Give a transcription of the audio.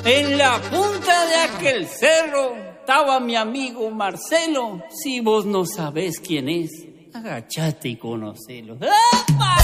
En la punta de aquel cerro estaba mi amigo Marcelo. Si vos no sabés quién es, agachate y conocelo. ¡Apa!